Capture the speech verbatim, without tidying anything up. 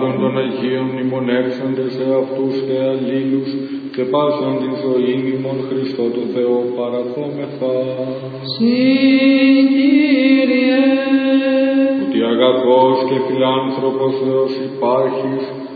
όλων των Αγίων μνημονεύσαντες σε αυτούς και αλλήλους και πάσαν την ζωή ημών Χριστό το Θεό παραθόμεθα. Συ Κύριε, ότι αγαθός και φιλάνθρωπος Θεός υπάρχεις,